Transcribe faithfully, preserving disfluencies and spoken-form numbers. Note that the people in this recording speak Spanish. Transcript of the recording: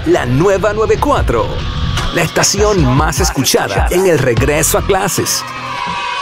la nueva noventa y cuatro. La estación más escuchada en el regreso a clases.